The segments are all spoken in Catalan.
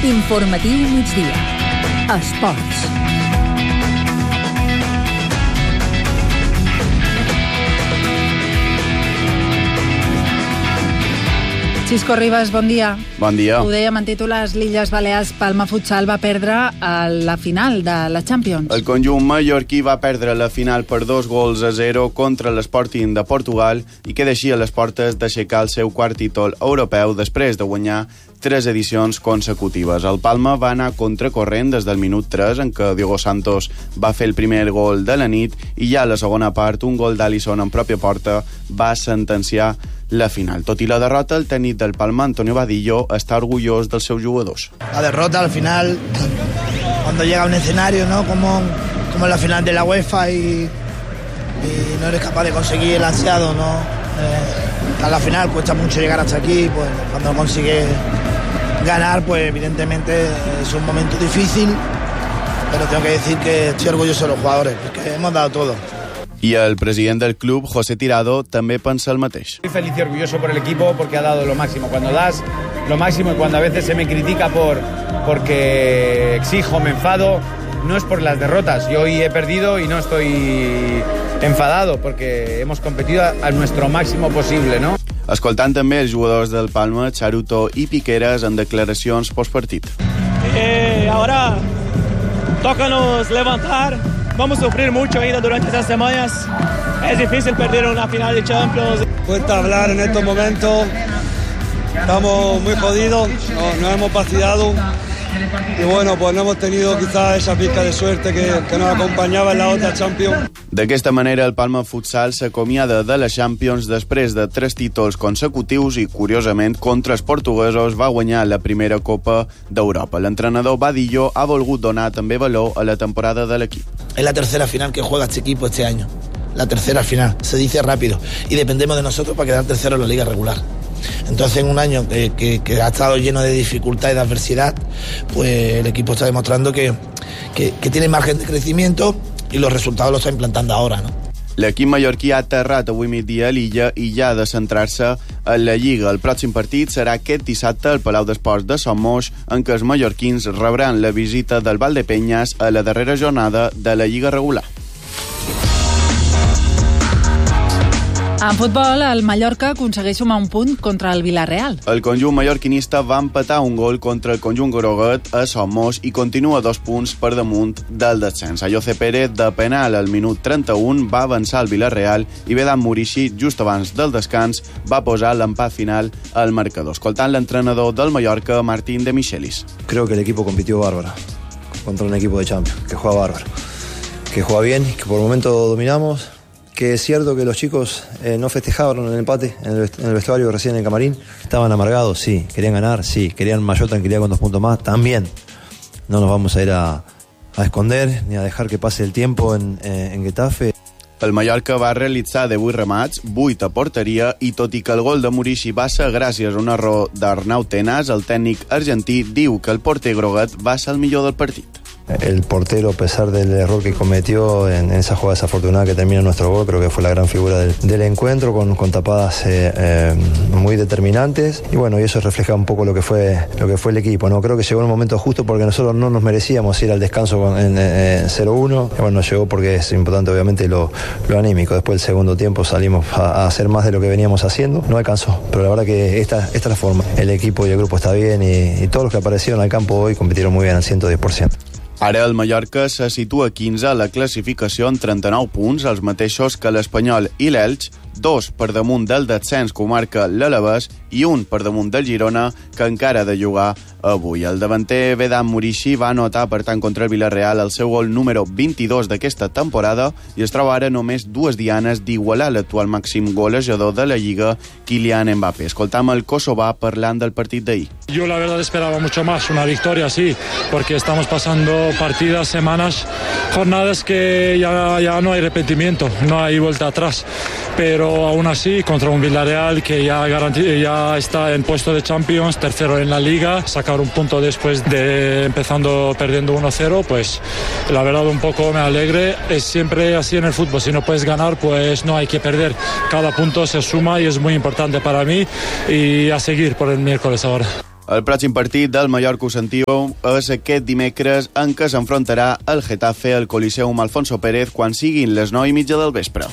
Informatiu migdia. Esports. Xisco Ribas, bon dia. Bon dia. Ho dèiem en títol, les Illes Balears Palma Futsal va perdre a la final de la Champions. El conjunt mallorquí va perdre la final per 2-0 contra l'Sporting de Portugal i queda així a les portes d'aixecar el seu quart títol europeu després de guanyar 3 edicions consecutives. El Palma va anar contracorrent des del minut 3, en què Diogo Santos va fer el primer gol de la nit, i ja a la segona part un gol d'Alisson en pròpia porta va sentenciar la final. Tot i la derrota, el tècnic del Palma, Antonio Vadillo, està orgullós dels seus jugadors. La derrota al final, cuando llega a un escenario, ¿no? como la final de la UEFA y no eres capaz de conseguir el ansiado, ¿no? A la final cuesta mucho llegar hasta aquí, pues cuando consigues ganar, pues evidentemente es un momento difícil, pero tengo que decir que estoy orgulloso de los jugadores, porque hemos dado todo. I el president del club, José Tirado, també pensa el mateix. Estoy feliz y orgulloso por el equipo porque ha dado lo máximo. Cuando das lo máximo y cuando a veces se me critica porque exijo, me enfado, no es por las derrotas. Yo hoy he perdido y no estoy enfadado porque hemos competido a nuestro máximo posible, ¿no? Escoltant també els jugadors del Palma, Charuto i Piqueras, en declaracions postpartit. Ahora tócanos levantar. Vamos a sufrir mucho ainda durante estas semanas. Es difícil perder una final de Champions. Cuesta hablar en estos momentos. Estamos muy jodidos, nos hemos vaciado. Y bueno, pues no hemos tenido quizás esa pizca de suerte que nos acompañaba en la otra Champions. D'aquesta manera, el Palma Futsal s'acomiada de la Champions després de 3 títols consecutius i, curiosament, contra els portuguesos va guanyar la primera Copa d'Europa. L'entrenador Vadillo ha volgut donar també valor a la temporada de l'equip. Es la tercera final que juega este equipo este año. La tercera final. Se dice rápido. Y dependemos de nosotros para quedar tercero en la liga regular. Entonces, en un año que ha estado lleno de dificultad y de adversidad, pues el equipo está demostrando que tiene margen de crecimiento y los resultados los está implantando ahora, ¿no? L'equip mallorquí ha aterrat avui migdia a l'illa i ja ha de centrar-se en la Lliga. El pròxim partit serà aquest dissabte al Palau d'Esports de Somos, en què els mallorquins rebran la visita del Valdepeñas a la darrera jornada de la Lliga regular. En futbol, el Mallorca aconsegueix sumar un punt contra el Villarreal. El conjunt mallorquinista va empatar un gol contra el conjunt groguet a Somos i continua 2 punts per damunt del descens. Ayoce Pérez, de penal al minut 31, va avançar el Villarreal i Vedan Murici, just abans del descans, va posar l'empat final al marcador. Escoltant l'entrenador del Mallorca, Martín de Michelis. Creo que el equipo compitió bárbaro contra un equipo de Champions, que juega bárbaro, que juega bien, que por el momento dominamos. Que es cierto que los chicos no festejaron el empate en el vestuario, recién en el camarín. Estaban amargados, sí. Querían ganar, sí. Querían mayor tranquilidad con 2 puntos más, también. No nos vamos a ir a esconder ni a dejar que pase el tiempo en Getafe. El Mallorca va realitzar 18 remats, 8 a porteria, i tot i que el gol de Murici va ser gràcies a un error d'Arnau Tenas, el tècnic argentí diu que el porter groguet va ser el millor del partit. El portero, a pesar del error que cometió en esa jugada desafortunada que termina nuestro gol, creo que fue la gran figura del encuentro, con tapadas muy determinantes, y bueno, y eso refleja un poco lo que fue el equipo, ¿no? Creo que llegó en un momento justo porque nosotros no nos merecíamos ir al descanso en 0-1, y bueno, llegó porque es importante obviamente lo anímico. Después del segundo tiempo salimos a hacer más de lo que veníamos haciendo, no alcanzó, pero la verdad que esta es la forma. El equipo y el grupo está bien, y todos los que aparecieron al campo hoy compitieron muy bien al 110%. Ara el Mallorca se situa 15 a la classificació amb 39 punts, els mateixos que l'Espanyol i l'Elx, 2 per damunt del descens que marca l'Alavés i 1 per damunt del Girona, que encara ha de jugar avui. El davanter Vedan Murici va anotar, per tant, contra el Villarreal el seu gol número 22 d'aquesta temporada i es troba ara només 2 dianes d'igualar l'actual màxim golejador de la Lliga, Kylian Mbappé. Escoltam el kosovà parlant del partit d'ahir. Yo la verdad esperaba mucho más, una victoria sí, porque estamos pasando partidas, semanas, jornadas que ya no hay arrepentimiento, no hay vuelta atrás, pero aún así contra un Villarreal que ya está en puesto de Champions, tercero en la Liga, sacar un punto después de empezando perdiendo 1-0, pues la verdad un poco me alegre. Es siempre así en el fútbol, si no puedes ganar pues no hay que perder, cada punto se suma y es muy importante para mí, y a seguir por el miércoles ahora. El pròxim partit del Mallorca, ho sentiu, és aquest dimecres en què s'enfrontarà el Getafe al Coliseum Alfonso Pérez quan siguin les 9:30 del vespre.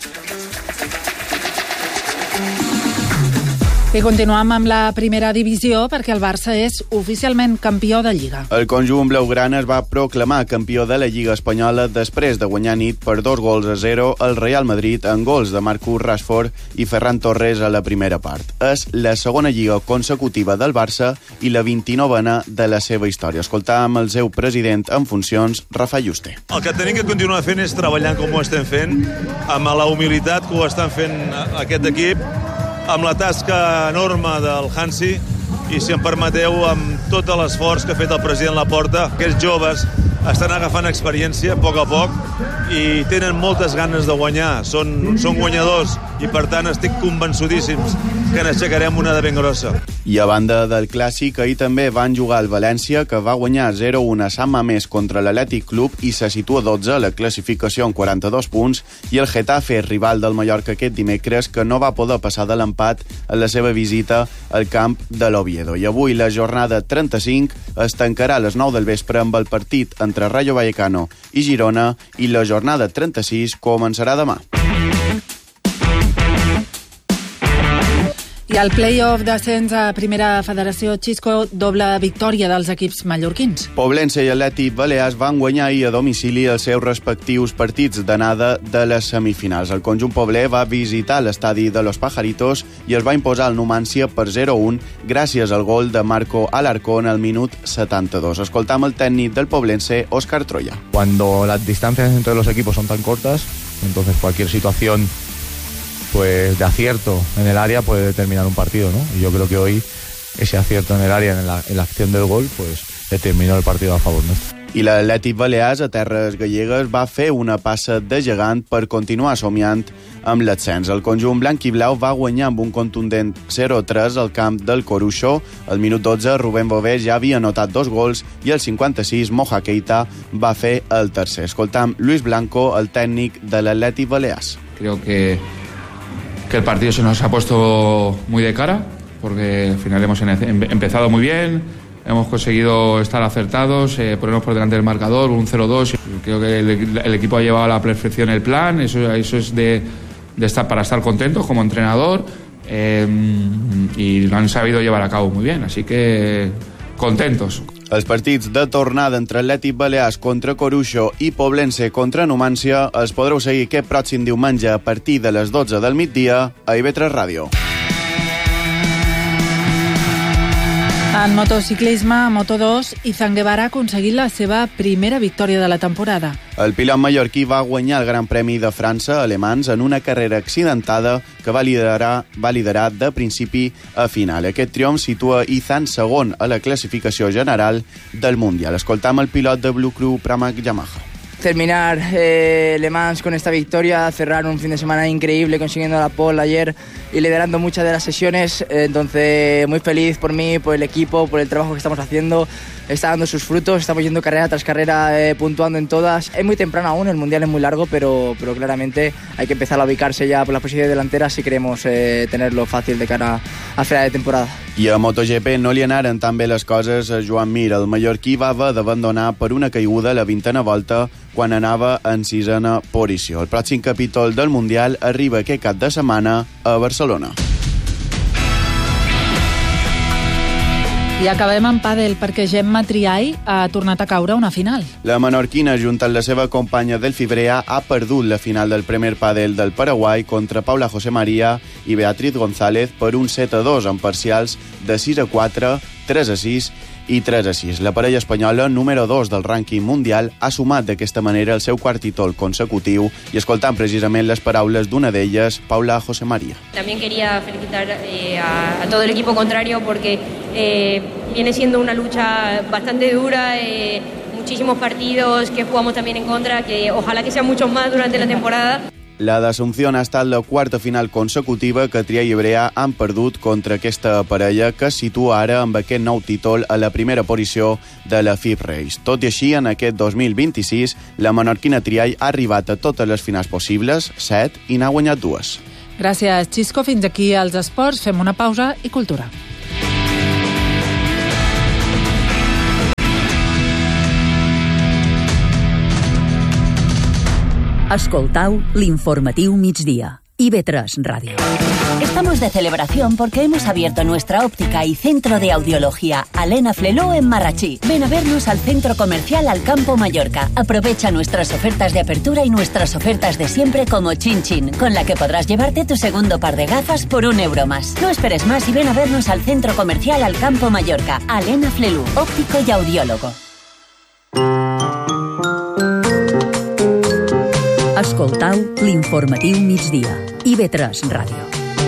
I continuem amb la primera divisió perquè el Barça és oficialment campió de Lliga. El conjunt blaugrana es va proclamar campió de la Lliga Espanyola després de guanyar nit per 2-0 al Real Madrid en gols de Marcus Rashford i Ferran Torres a la primera part. És la segona Lliga consecutiva del Barça i la 29a de la seva història. Escoltàvem el seu president en funcions, Rafa Juste. El que tenim que continuar fent és treballant com ho estem fent, amb la humilitat que ho estan fent aquest equip, amb la tasca enorme del Hansi i, si em permeteu, amb tot l'esforç que ha fet el president Laporta. Aquests joves estan agafant experiència a poc i tenen moltes ganes de guanyar. Són guanyadors i, per tant, estic convençudíssims que n'aixecarem una de ben grossa. I a banda del clàssic, ahir també van jugar al València, que va guanyar 0-1 a Sant Mamés contra l'Atlètic Club i se situa 12 a la classificació amb 42 punts, i el Getafe, rival del Mallorca aquest dimecres, que no va poder passar de l'empat en la seva visita al camp de l'Oviedo. I avui la jornada 35 es tancarà a les 9 del vespre amb el partit entre Rayo Vallecano i Girona, i la jornada 36 començarà demà. I al play-off d'ascens a Primera Federació, Xisco, doble victòria dels equips mallorquins. Poblense i Atlètic Balears van guanyar ahir a domicili els seus respectius partits d'anada de les semifinals. El conjunt pobler va visitar l'estadi de Los Pajaritos i es va imposar al Numancia per 0-1 gràcies al gol de Marco Alarcón al minut 72. Escoltam el tècnic del Poblense, Óscar Troya. Cuando las distancias entre los equipos son tan cortas, entonces cualquier situación pues de acierto en el área puede determinar un partido, ¿no? Y yo creo que hoy ese acierto en el área, en la acción del gol, pues determinó el partido a favor nuestro. I l'Atlètic Balears, a terres gallegues, va fer una passa de gegant per continuar somiant amb l'ascens. El conjunt blanc i blau va guanyar amb un contundent 0-3 al camp del Coruixo. Al minut 12, Rubén Bové ja havia anotat 2 gols i al 56, Moja Keita va fer el tercer. Escoltam Luis Blanco, el tècnic de l'Atlètic Balears. Creo que el partido se nos ha puesto muy de cara, porque al final hemos empezado muy bien, hemos conseguido estar acertados, ponernos por delante del marcador, un 0-2. Creo que el equipo ha llevado a la perfección el plan, eso es de estar, para estar contentos como entrenador, y lo han sabido llevar a cabo muy bien, así que contentos. Els partits de tornada entre Atlètic Balears contra Coruixo i Poblense contra Numancia els podreu seguir aquest pròxim diumenge a partir de les 12 del migdia a IB3 Ràdio. En motociclisme, a Moto2, Izan Guevara ha aconseguit la seva primera victòria de la temporada. El pilot mallorquí va guanyar el Gran Premi de França a Le Mans en una carrera accidentada que va liderar de principi a final. Aquest triomf situa Izan segon a la classificació general del Mundial. Escoltam el pilot de Blue Crew, Pramac Yamaha. Terminar Le Mans con esta victoria, cerrar un fin de semana increíble consiguiendo la pole ayer y liderando muchas de las sesiones, entonces muy feliz por mí, por el equipo, por el trabajo que estamos haciendo, está dando sus frutos, estamos yendo carrera tras carrera, puntuando en todas. Es muy temprano aún, el Mundial es muy largo, pero claramente hay que empezar a ubicarse ya por las posiciones delanteras si queremos tenerlo fácil de cara a final de temporada. I a MotoGP no li anaren tan bé les coses a Joan Mir. El mallorquí va haver d'abandonar per una caiguda a la 20a volta quan anava en 6a posició. El pròxim capítol del Mundial arriba aquest cap de setmana a Barcelona. I acabem amb pàdel perquè Gemma Triay ha tornat a caure a una final. La menorquina, junt amb la seva companya Delphi Brea, ha perdut la final del Premier Padel del Paraguai contra Paula José María i Beatriz González per un 7-2 en parcials de 6-4, 3-6 i 3-6. La parella espanyola, número 2 del rànquing mundial, ha sumat d'aquesta manera el seu quart títol consecutiu i escoltant precisament les paraules d'una d'elles, Paula José María. También quería felicitar a todo el equipo contrario porque viene siendo una lucha bastante dura, muchísimos partidos que jugamos también en contra, que ojalá que sean muchos más durante la temporada. La d'Assumpción ha estat la quarta final consecutiva que Triay i Brea han perdut contra aquesta parella que es situa ara amb aquest nou títol a la primera posició de la FIB Race. Tot i així, en aquest 2026, la menorquina Triay ha arribat a totes les finals possibles, 7, i n'ha guanyat 2. Gràcies, Xisco. Fins aquí els esports. Fem una pausa i cultura. Escoltau l'informatiu migdia. IB3 Radio. Estamos de celebración porque hemos abierto nuestra óptica y centro de audiología Alena Fleló en Marrachí. Ven a vernos al centro comercial Alcampo Mallorca. Aprovecha nuestras ofertas de apertura y nuestras ofertas de siempre como Chin Chin, con la que podrás llevarte tu segundo par de gafas por €1 más. No esperes más y ven a vernos al centro comercial Alcampo Mallorca. Alena Fleló, óptico y audiólogo. Escoltau l'informatiu migdia. IB3 Ràdio.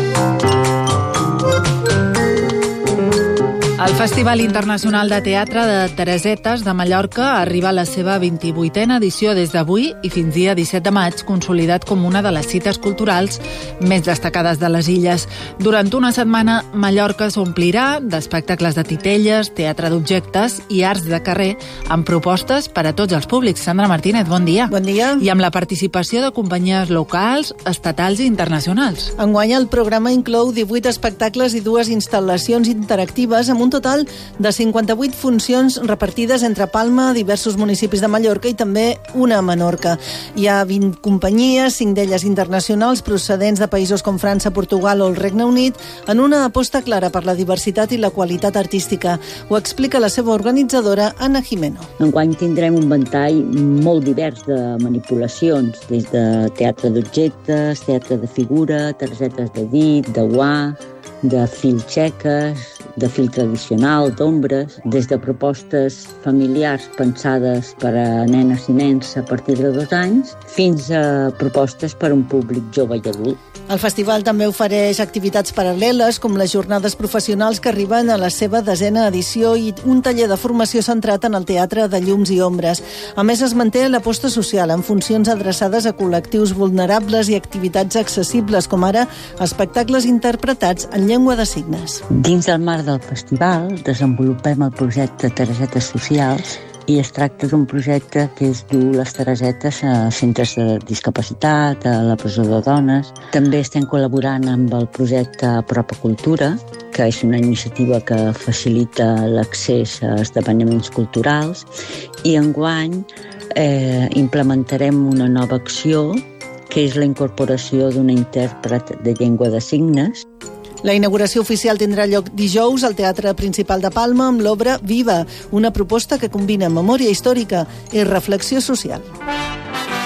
El Festival Internacional de Teatre de Teresetes de Mallorca arriba a la seva 28a edició des d'avui i fins dia 17 de maig, consolidat com una de les cites culturals més destacades de les illes. Durant una setmana, Mallorca s'omplirà d'espectacles de titelles, teatre d'objectes i arts de carrer amb propostes per a tots els públics. Sandra Martínez, bon dia. Bon dia. I amb la participació de companyies locals, estatals i internacionals. Enguany el programa inclou 18 espectacles i 2 instal·lacions interactives amb un total de 58 funcions repartides entre Palma, diversos municipis de Mallorca i també una a Menorca. Hi ha 20 companyies, 5 d'elles internacionals, procedents de països com França, Portugal o el Regne Unit, en una aposta clara per la diversitat i la qualitat artística. Ho explica la seva organitzadora, Anna Jimeno. Enguany tindrem un ventall molt divers de manipulacions, des de teatre d'objectes, teatre de figura, targetes de dit, de guà, de fil txeques, de fil tradicional, d'ombres, des de propostes familiars pensades per a nenes i nens a partir de 2 anys, fins a propostes per a un públic jove i adult. El festival també ofereix activitats paral·leles, com les jornades professionals que arriben a la seva 10a edició i un taller de formació centrat en el teatre de llums i ombres. A més, es manté l'aposta social amb funcions adreçades a col·lectius vulnerables i activitats accessibles, com ara espectacles interpretats en llengua de signes. Dins del marc del festival desenvolupem el projecte Teresetes Socials i es tracta d'un projecte que és dur les teresetes a centres de discapacitat, a la presó de dones. També estem col·laborant amb el projecte Apropa Cultura, que és una iniciativa que facilita l'accés a esdeveniments culturals, i enguany implementarem una nova acció que és la incorporació d'una intèrpret de llengua de signes. La inauguració oficial tindrà lloc dijous al Teatre Principal de Palma amb l'obra Viva, una proposta que combina memòria històrica i reflexió social.